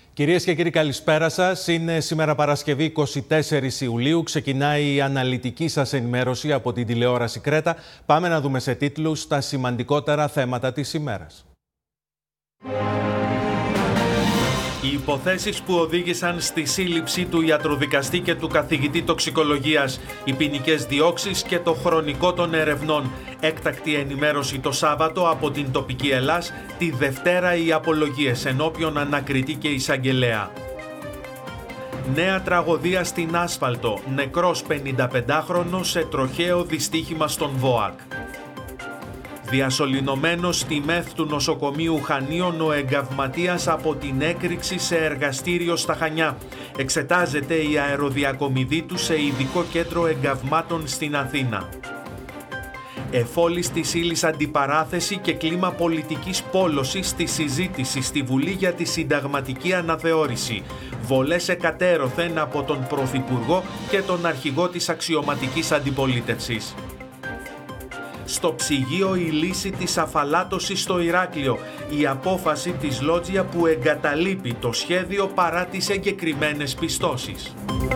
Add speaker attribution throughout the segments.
Speaker 1: Κυρίες και κύριοι, καλησπέρα σας. Είναι σήμερα Παρασκευή 24 Ιουλίου. Ξεκινάει η αναλυτική σας ενημέρωση από την τηλεόραση Κρέτα. Πάμε να δούμε σε τίτλους τα σημαντικότερα θέματα της ημέρας. Οι υποθέσεις που οδήγησαν στη σύλληψη του ιατροδικαστή και του καθηγητή τοξικολογίας, οι ποινικές διώξεις και το χρονικό των ερευνών. Έκτακτη ενημέρωση το Σάββατο από την τοπική Ελλάς, τη Δευτέρα οι απολογίες ενώπιον ανακριτή και εισαγγελέα. Νέα τραγωδία στην Άσφαλτο, νεκρός 55χρονος σε τροχαίο δυστύχημα στον ΒΟΑΚ. Διασωληνωμένος στη ΜΕΘ του νοσοκομείου Χανίων ο εγκαυματίας από την έκρηξη σε εργαστήριο στα Χανιά. Εξετάζεται η αεροδιακομιδή του σε ειδικό κέντρο εγκαυμάτων στην Αθήνα. Εφόλης της ύλης αντιπαράθεση και κλίμα πολιτικής πόλωσης στη συζήτηση στη Βουλή για τη συνταγματική αναθεώρηση. Βολές εκατέρωθεν από τον Πρωθυπουργό και τον αρχηγό της αξιωματικής αντιπολίτευσης. Στο ψυγείο η λύση της αφαλάτωσης στο Ηράκλειο. Η απόφαση της Λότζια που εγκαταλείπει το σχέδιο παρά τις εγκεκριμένες πιστώσεις.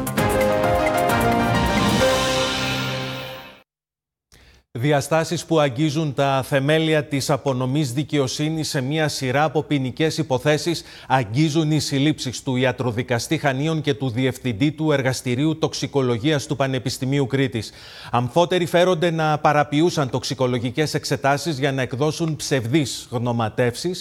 Speaker 1: Διαστάσεις που αγγίζουν τα θεμέλια της απονομής δικαιοσύνης σε μια σειρά από ποινικές υποθέσεις αγγίζουν οι συλλήψεις του ιατροδικαστή Χανίων και του διευθυντή του Εργαστηρίου Τοξικολογίας του Πανεπιστημίου Κρήτης. Αμφότεροι φέρονται να παραποιούσαν τοξικολογικές εξετάσεις για να εκδώσουν ψευδείς γνωματεύσεις